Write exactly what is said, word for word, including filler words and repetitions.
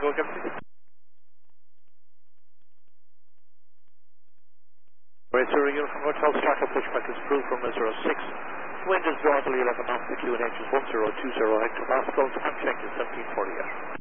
go again, please. Right, zero, Uniform Hotel, start up pushback is approved from zero six. Wind is northerly eleven knots, the Q N H is one zero two zero hectopascals, and check is seventeen forty-eight.